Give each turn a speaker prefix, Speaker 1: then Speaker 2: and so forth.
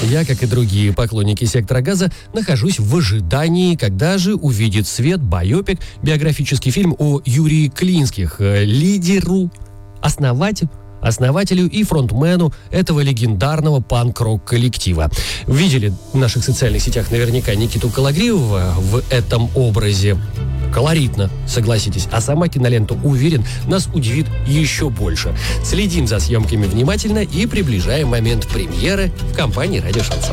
Speaker 1: я, как и другие поклонники «Сектора газа», нахожусь в ожидании, когда же увидит свет байопик, биографический фильм о Юрии Клинских, лидеру, основателю и фронтмену этого легендарного панк-рок коллектива. Видели в наших социальных сетях наверняка Никиту Кологривова в этом образе. Колоритно, согласитесь. А сама кинолента, уверен, нас удивит еще больше. Следим за съемками внимательно и приближаем момент премьеры в компании «Радио Шансон».